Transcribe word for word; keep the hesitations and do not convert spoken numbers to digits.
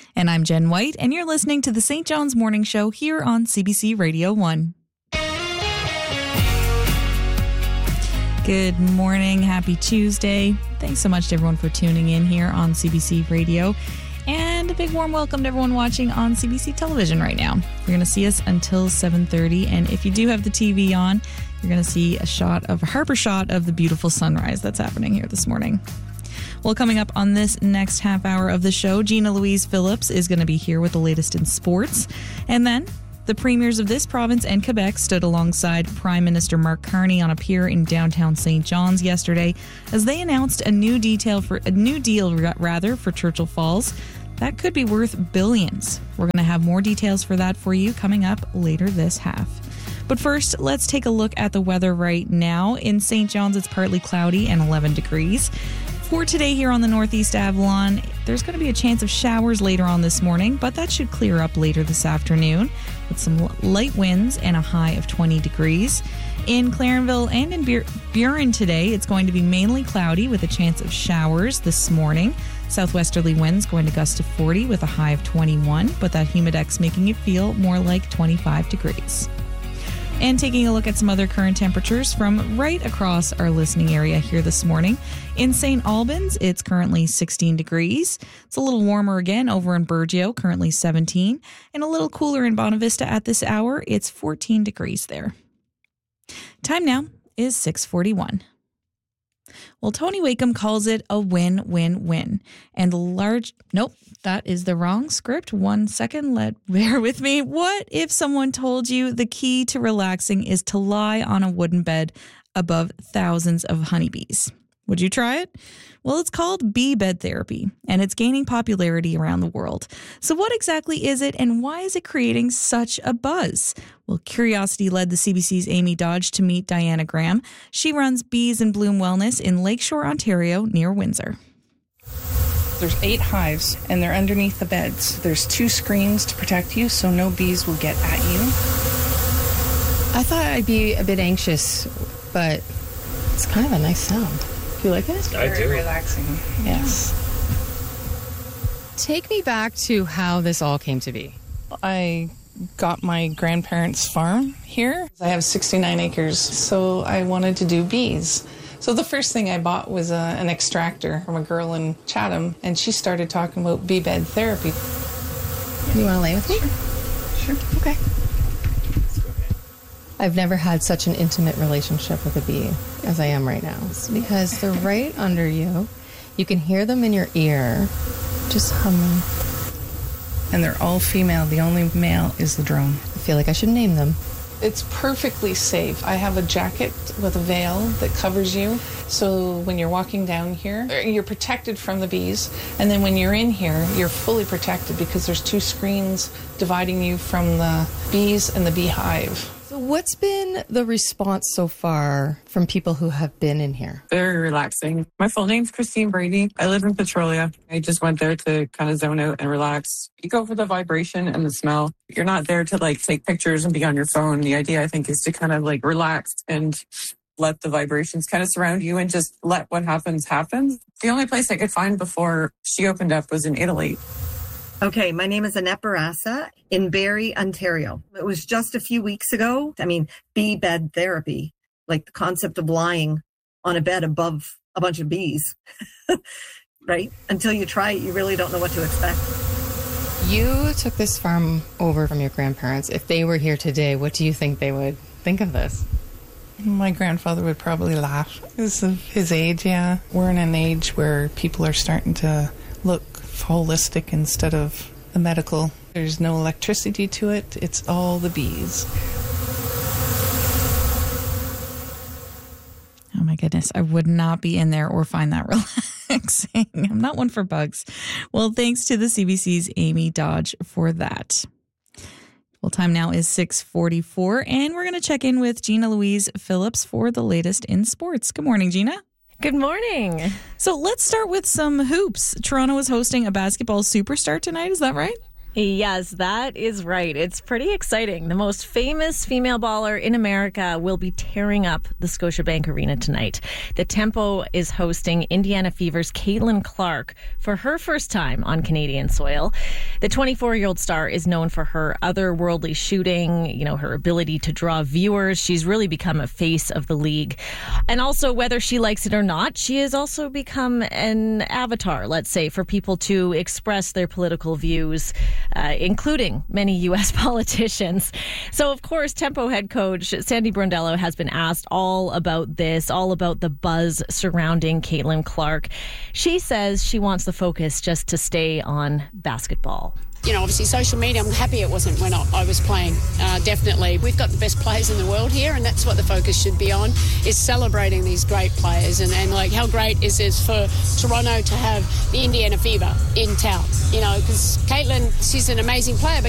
And I'm Jen White, and you're listening to the Saint John's Morning Show here on C B C Radio one. Good morning. Happy Tuesday. Thanks so much to everyone for tuning in here on C B C Radio. And a big warm welcome to everyone watching on C B C television right now. You're going to see us until seven thirty. And if you do have the T V on, you're going to see a shot of a harbor shot of the beautiful sunrise that's happening here this morning. Well, coming up on this next half hour of the show, Gina Louise Phillips is going to be here with the latest in sports. And then the premiers of this province and Quebec stood alongside Prime Minister Mark Carney on a pier in downtown Saint John's yesterday as they announced a new detail for a new deal rather for Churchill Falls that could be worth billions. We're going to have more details for that for you coming up later this half. But first, let's take a look at the weather right now. In Saint John's, it's partly cloudy and eleven degrees. For today here on the Northeast Avalon, there's going to be a chance of showers later on this morning, but that should clear up later this afternoon with some light winds and a high of twenty degrees. In Clarenville and in Bur- Burin today, it's going to be mainly cloudy with a chance of showers this morning. Southwesterly winds going to gust to forty with a high of twenty-one, but that humidex making it feel more like twenty-five degrees. And taking a look at some other current temperatures from right across our listening area here this morning. In Saint Albans, it's currently sixteen degrees. It's a little warmer again over in Burgeo, currently seventeen. And a little cooler in Bonavista at this hour. It's fourteen degrees there. Time now is six forty-one. Well, Tony Wakeham calls it a win-win-win. And large... Nope, that is the wrong script. One second, let bear with me. What if someone told you the key to relaxing is to lie on a wooden bed above thousands of honeybees? Would you try it? Well, it's called bee bed therapy, and it's gaining popularity around the world. So what exactly is it, and why is it creating such a buzz? Well, curiosity led the C B C's Amy Dodge to meet Diana Graham. She runs Bees in Bloom Wellness in Lakeshore, Ontario, near Windsor. There's eight hives, and they're underneath the beds. There's two screens to protect you, so no bees will get at you. I thought I'd be a bit anxious, but it's kind of a nice sound. Do you like it? It's very I do. relaxing. Yes. Take me back to how this all came to be. I got my grandparents' farm here. I have sixty-nine acres, so I wanted to do bees. So the first thing I bought was a, an extractor from a girl in Chatham, and she started talking about bee bed therapy. You want to lay with me? Sure. Sure. Okay. I've never had such an intimate relationship with a bee as I am right now. It's because they're right under you. You can hear them in your ear, just humming. And they're all female. The only male is the drone. I feel like I should name them. It's perfectly safe. I have a jacket with a veil that covers you. So when you're walking down here, you're protected from the bees. And then when you're in here, you're fully protected because there's two screens dividing you from the bees and the beehive. So what's been the response so far from people who have been in here? Very relaxing. My full name's Christine Brady. I live in Petrolia. I just went there to kind of zone out and relax. You go for the vibration and the smell. You're not there to like take pictures and be on your phone. The idea, I think, is to kind of like relax and let the vibrations kind of surround you and just let what happens happen. The only place I could find before she opened up was in Italy. Okay, my name is Annette Barassa in Barrie, Ontario. It was just a few weeks ago. I mean, bee bed therapy, like the concept of lying on a bed above a bunch of bees, right? Until you try it, you really don't know what to expect. You took this farm over from your grandparents. If they were here today, what do you think they would think of this? My grandfather would probably laugh. Because of his age, yeah. We're in an age where people are starting to look holistic instead of the medical. There's no electricity to it. It's all the bees. Oh my goodness, I would not be in there or find that relaxing. I'm not one for bugs. Well, thanks to the C B C's Amy Dodge for that. Well, time now is six forty-four, and we're going to check in with Gina Louise Phillips for the latest in sports. Good morning, Gina. Good morning. So let's start with some hoops. Toronto is hosting a basketball superstar tonight. Is that right? Yes, that is right. It's pretty exciting. The most famous female baller in America will be tearing up the Scotiabank Arena tonight. The Tempo is hosting Indiana Fever's Caitlin Clark for her first time on Canadian soil. The twenty-four-year-old star is known for her otherworldly shooting, you know, her ability to draw viewers. She's really become a face of the league. And also, whether she likes it or not, she has also become an avatar, let's say, for people to express their political views, uh, including many U S politicians. So, of course, Tempo head coach Sandy Brondello has been asked all about this, all about the buzz surrounding Caitlin Clark. She says she wants the focus just to stay on basketball. You know, obviously social media, I'm happy it wasn't when I, I was playing, uh, definitely. We've got the best players in the world here, and that's what the focus should be on, is celebrating these great players. And, and like, how great is it for Toronto to have the Indiana Fever in town? You know, because Caitlin, she's an amazing player, but